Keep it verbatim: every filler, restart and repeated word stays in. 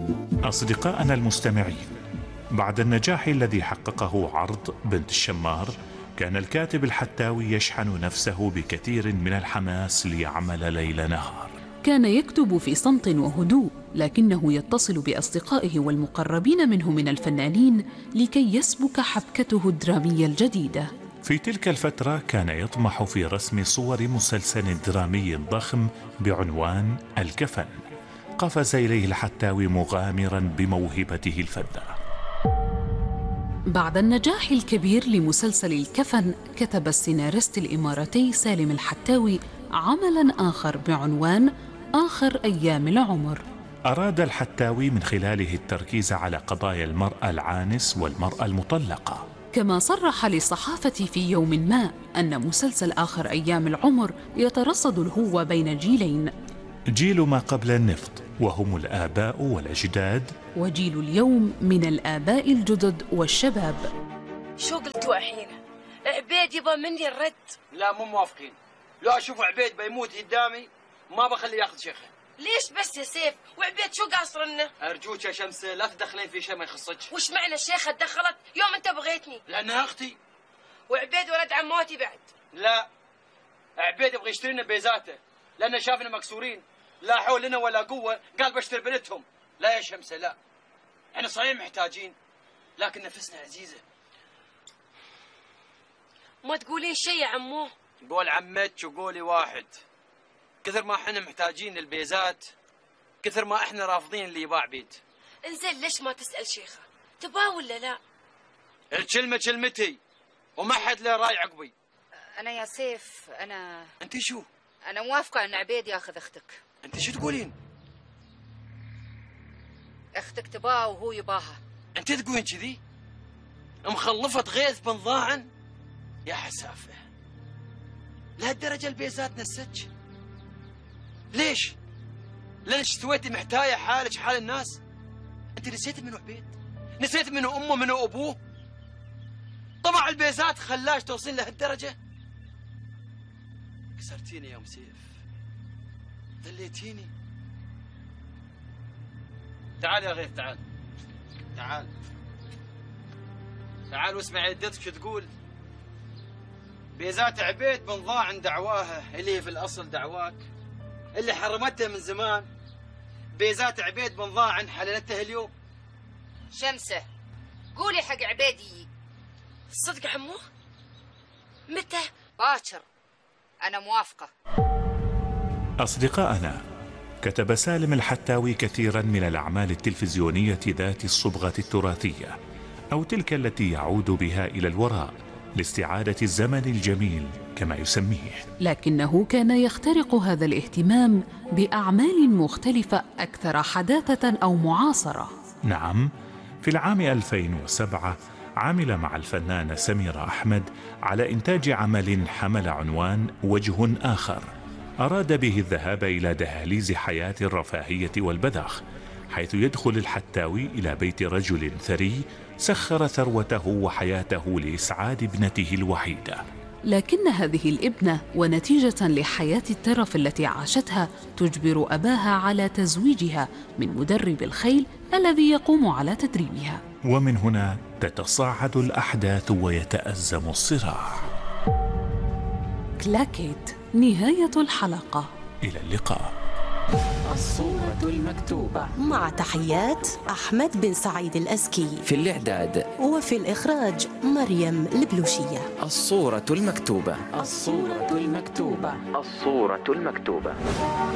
أصدقائنا المستمعين، بعد النجاح الذي حققه عرض بنت الشمار، كان الكاتب الحتاوي يشحن نفسه بكثير من الحماس ليعمل ليل نهار. كان يكتب في صمت وهدوء، لكنه يتصل بأصدقائه والمقربين منه من الفنانين لكي يسبك حبكته الدرامية الجديدة. في تلك الفترة كان يطمح في رسم صور مسلسل درامي ضخم بعنوان الكفن، قفز إليه الحتاوي مغامرا بموهبته الفذة. بعد النجاح الكبير لمسلسل الكفن، كتب السيناريست الإماراتي سالم الحتاوي عملا آخر بعنوان آخر أيام العمر. أراد الحتاوي من خلاله التركيز على قضايا المرأة العانس والمرأة المطلقة، كما صرح للصحافة في يوم ما أن مسلسل آخر أيام العمر يترصد الهوة بين جيلين: جيل ما قبل النفط وهم الآباء والأجداد، وجيل اليوم من الآباء الجدد والشباب. شو قلتوا الحين؟ عبيد يبغى مني الرد. لا مو موافقين. لو أشوف عبيد بيموت قدامي ما بخليه ياخذ شيخه. ليش بس يا سيف؟ وعبيد شو قاصر لنا؟ أرجوك يا شمس لا تدخلين في شيء ما يخصك. وش معنى الشيخة تدخلت يوم أنت بغيتني؟ لأنها أختي. وعبيد ولد عموتي بعد. لا، عبيد يبغى يشتري لنا بيزاته لأنه شافنا مكسورين، لا حول لنا ولا قوة، قال بشتري بنتهم. لا يا شمسة لا، احنا صحيح محتاجين لكن نفسنا عزيزة. ما تقولين شيء يا عمو. قول عمتك وقولي واحد، كثر ما احنا محتاجين للبيزات كثر ما احنا رافضين اللي يباع بيت. انزين ليش ما تسأل شيخة تباه ولا لا؟ الكلمة كلمتي وما حد له راي عقبي. انا يا سيف انا انت شو؟ انا موافقة ان عبيد ياخذ اختك. انت شو تقولين؟ اختك تباها وهو يباها. انت تقولين كذي؟ مخلفة غيث بن ضاعن؟ يا حسافة، لهالدرجة البيزات نسج؟ ليش؟ ليش سويتي محتاية حالك حال الناس؟ انت نسيت منو عبيد؟ نسيت منو امه منو ابوه؟ طبع البيزات خلاش توصلين لهالدرجة؟ كسرتيني يا ام سيف، ذليتيني. تعال يا غيث، تعال تعال تعال واسمع يدتك شو تقول. بيزات عبيد بن ضاعن دعواها اللي هي في الاصل دعواك اللي حرمتها من زمان، بيزات عبيد بن ضاعن حللتها اليوم. شمسة قولي حق عبيدي. صدق عمو؟ متى؟ باكر. أنا موافقة. أصدقائنا، كتب سالم الحتاوي كثيرا من الأعمال التلفزيونية ذات الصبغة التراثية، أو تلك التي يعود بها إلى الوراء لاستعادة الزمن الجميل كما يسميه، لكنه كان يخترق هذا الاهتمام بأعمال مختلفة أكثر حداثة أو معاصرة. نعم، في العام ألفين وسبعة عمل مع الفنانة سميرة أحمد على إنتاج عمل حمل عنوان وجه آخر، أراد به الذهاب إلى دهاليز حياة الرفاهية والبذخ، حيث يدخل الحتاوي إلى بيت رجل ثري سخر ثروته وحياته لإسعاد ابنته الوحيدة. لكن هذه الابنة ونتيجة لحياة الترف التي عاشتها تجبر أباها على تزويجها من مدرب الخيل الذي يقوم على تدريبها. ومن هنا تتصاعد الأحداث ويتأزم الصراع. كلاكيت، نهاية الحلقة. إلى اللقاء. الصورة المكتوبة، مع تحيات أحمد بن سعيد الأزكي، في الإعداد وفي الإخراج مريم البلوشية. الصورة المكتوبة، الصورة المكتوبة، الصورة المكتوبة.